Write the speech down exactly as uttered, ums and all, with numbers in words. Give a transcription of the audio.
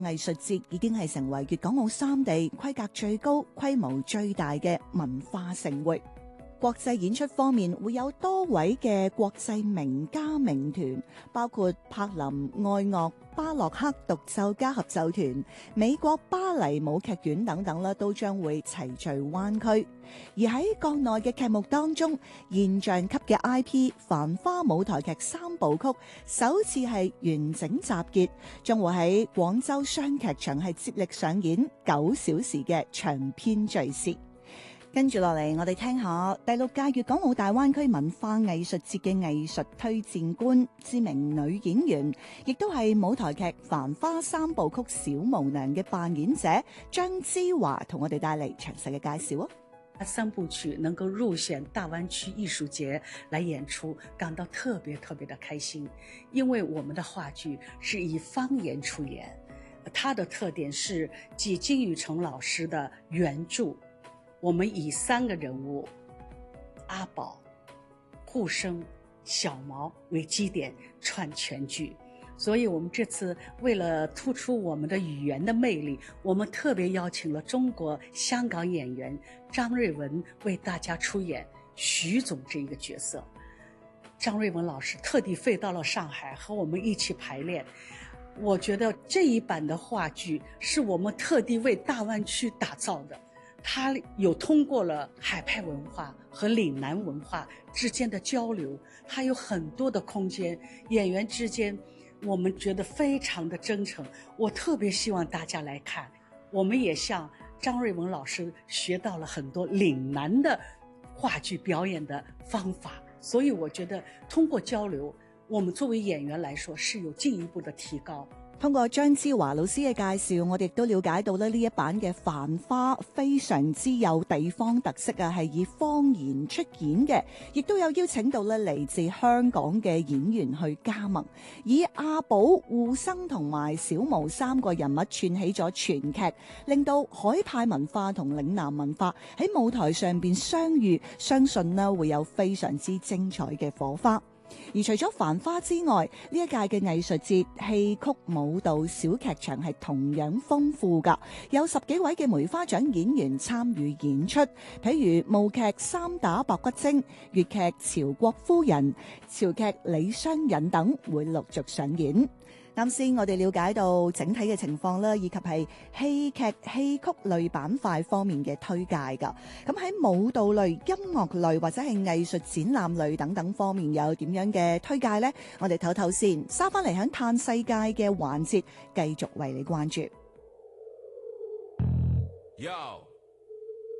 藝術節已經係成為粵港澳三地規格最高、規模最大嘅文化盛會。國際演出方面會有多位嘅國際名家名團，包括柏林愛樂巴洛克獨奏家合奏團、美國巴黎舞劇院等等啦，都將會齊聚灣區。而喺國內嘅劇目當中，現象級嘅 I P《繁花》舞台劇三部曲首次係完整集結，將會喺廣州雙劇場係接力上演九小時嘅長篇敘事。跟住落嚟，我哋聽下第六屆粵港澳大灣區文化藝術節嘅藝術推薦官、知名女演員，亦都係舞台劇《繁花》三部曲小巫娘嘅扮演者張之華，同我哋帶嚟詳細嘅介紹啊！ 三部曲能夠入選大灣區藝術節來演出，感到特別特別的開心，因為我們的話劇是以方言出演，它的特點是繼金宇澄老師的原著。我們以三個人物阿寶、護生、小毛為基點串全劇，所以我們這次為了突出我們的語言的魅力，我們特別邀請了中國香港演員張瑞文為大家出演徐總這一個角色。張瑞文老師特地飛到了上海和我們一起排練，我覺得這一版的話劇是我們特地為大灣區打造的。他有通過了海派文化和嶺南文化之間的交流，他有很多的空間，演員之間我們覺得非常的真誠，我特別希望大家來看。我們也向張瑞文老師學到了很多嶺南的話劇表演的方法，所以我覺得通過交流，我們作為演員來說是有進一步的提高。 通過張之華老師嘅介紹，我哋亦都了解到咧，呢一版嘅《繁花》非常之有地方特色啊，係以方言出演嘅，亦都有邀請到咧嚟自香港嘅演員去加盟，以阿寶、護生同埋小毛三個人物串起咗全劇，令到海派文化同嶺南文化喺舞台上邊相遇，相信呢會有非常之精彩嘅火花。而除咗繁花之外，呢一屆嘅藝術節戲曲舞蹈小劇場係同樣豐富㗎，有十幾位嘅梅花獎演員參與演出，譬如舞劇《三打白骨精》、粵劇《曹國夫人》、潮劇《李商隱》等會陸續上演。啱先我哋了解到整體嘅情況啦，以及係戲劇戲曲類板塊方面嘅推介㗎。咁喺舞蹈類、音樂類或者係藝術展覽類等等方面有點樣嘅推介呢？我哋唞唞先，返返嚟響嘆世界嘅環節，繼續為你關注。Yo.